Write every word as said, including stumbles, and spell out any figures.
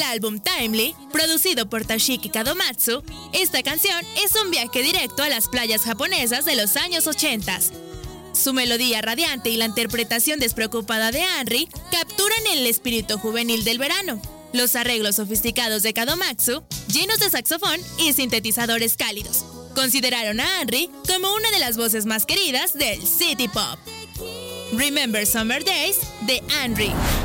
álbum Timely, producido por Toshiki Kadomatsu, esta canción es un viaje directo a las playas japonesas de los años ochenta. Su melodía radiante y la interpretación despreocupada de Henry capturan el espíritu juvenil del verano. Los arreglos sofisticados de Kadomatsu, llenos de saxofón y sintetizadores cálidos, consideraron a Henry como una de las voces más queridas del City Pop. Remember Summer Days de Henry.